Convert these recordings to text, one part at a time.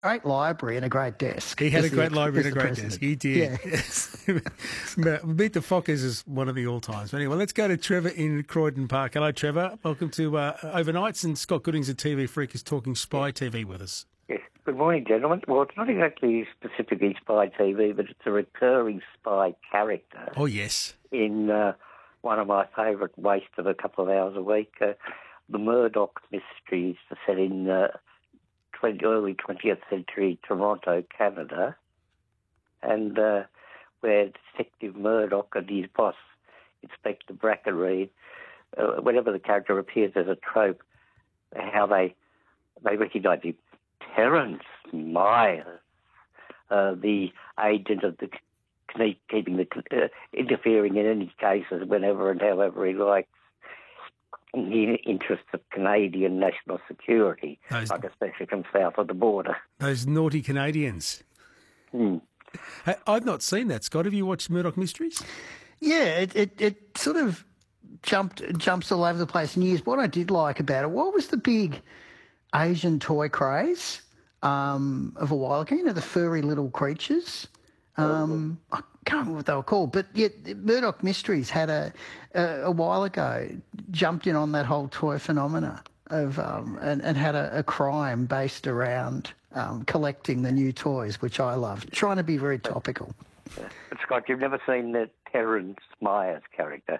great library and a great desk. He had a as the great ex- library as and a the great president. desk. He did. Yeah. Yes. Meet the Fockers is one of the all-times. But anyway, let's go to Trevor in Croydon Park. Hello, Trevor. Welcome to Overnights, and Scott Goodings at TV Freak is talking Spy TV with us. Yes. Good morning, gentlemen. Well, it's not exactly specifically Spy TV, but it's a recurring spy character Oh, yes. in one of my favourite wastes of a couple of hours a week. The Murdoch Mysteries are set in early 20th century Toronto, Canada, and where Detective Murdoch and his boss, Inspector Brackenreed, whenever the character appears as a trope, how they recognise him. Terence Myers, the agent of the keeping the interfering in any cases whenever and however he likes in the interests of Canadian national security, like especially from south of the border. Those naughty Canadians. Hmm. Hey, I've not seen that, Scott. Have you watched Murdoch Mysteries? Yeah, it sort of jumps all over the place in years. What I did like about it, what was the big Asian toy craze of a while ago? You know, the furry little creatures. I can't remember what they were called, but yet Murdoch Mysteries had a while ago jumped in on that whole toy phenomena of and had a crime based around collecting the new toys, which I loved. Trying to be very topical. But Scott, you've never seen the Terence Myers character?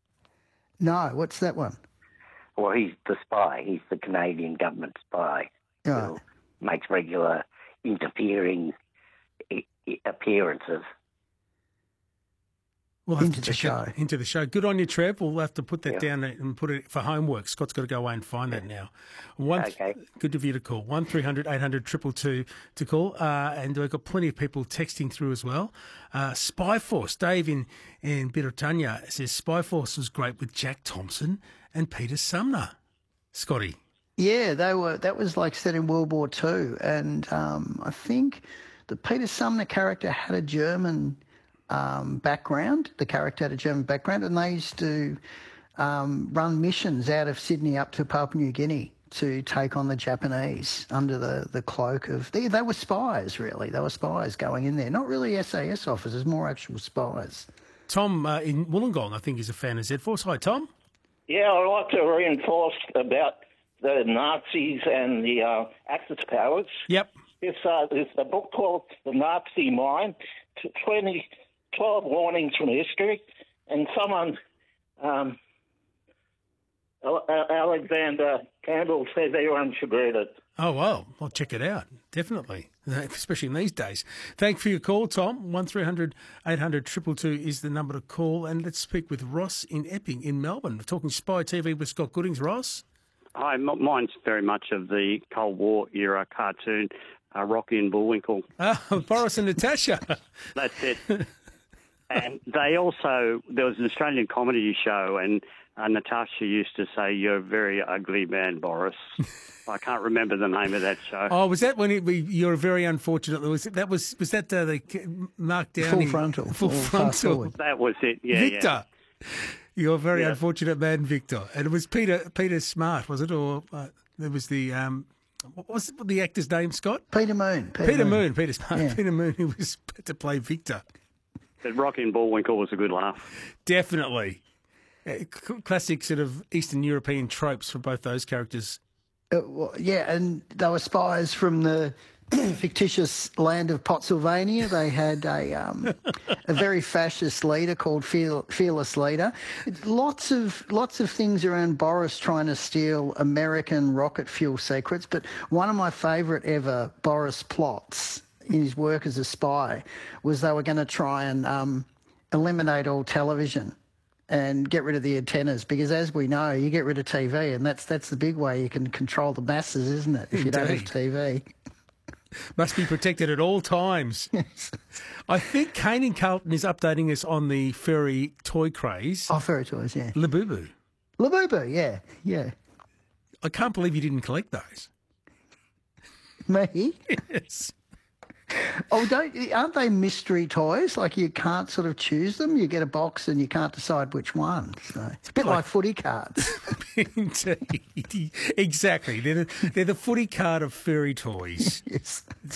No, what's that one? Well, he's the spy. He's the Canadian government spy who makes regular interfering appearances. We'll have Into to the check show. that into the show. Good on you, Trev. We'll have to put that down and put it for homework. Scott's got to go away and find that now. Okay. Good of you to call. 1300 800 222 to call. And we've got plenty of people texting through as well. Spy Force. Dave in Britannia says Spy Force was great with Jack Thompson and Peter Sumner. Scotty. Yeah, that was like set in World War II, and I think the Peter Sumner character had a German background. The character had a German background, and they used to run missions out of Sydney up to Papua New Guinea to take on the Japanese under the cloak of... They were spies, really. They were spies going in there. Not really SAS officers, more actual spies. Tom in Wollongong, I think, is a fan of Z-Force. Hi, Tom. Yeah, I'd like to reinforce about the Nazis and the Axis powers. Yep. There's a book called The Nazi Mind, 12 warnings from history, and someone, Alexander Campbell, says everyone should read it. Oh, well, I'll check it out. Definitely, especially in these days. Thanks for your call, Tom. 1300 800 222 is the number to call. And let's speak with Ross in Epping in Melbourne. We're talking Spy TV with Scott Goodings. Ross? Hi, mine's very much of the Cold War era cartoon, Rocky and Bullwinkle. Oh, Boris and Natasha. That's it. And there was an Australian comedy show, and Natasha used to say, "You're a very ugly man, Boris." I can't remember the name of that show. Oh, was that when you're very unfortunate? Was that the Mark Downey? Full frontal. Full frontal. That was it, yeah. Victor. Yeah. You're a very unfortunate man, Victor. And it was Peter Smart, was it? Or there was the... what was the actor's name, Scott? Peter Moon. Peter Smart. Yeah. Peter Moon, who was to play Victor. But Rocky and Bullwinkle was a good laugh. Definitely. Classic sort of Eastern European tropes for both those characters. And they were spies from the fictitious land of Pottsylvania. They had a very fascist leader called Fearless Leader. Lots of things around Boris trying to steal American rocket fuel secrets, but one of my favourite ever Boris plots in his work as a spy was they were going to try and eliminate all television and get rid of the antennas, because as we know, you get rid of TV, and that's the big way you can control the masses, isn't it, if you don't have TV. Must be protected at all times. Yes. I think Kane and Carlton is updating us on the furry toy craze. Oh, furry toys, yeah. Labubu. Labubu, yeah. I can't believe you didn't collect those. Me? Yes. Aren't they mystery toys? Like you can't sort of choose them. You get a box and you can't decide which one. So it's a bit like footy cards. Indeed. Exactly. They're the footy card of furry toys. Yes.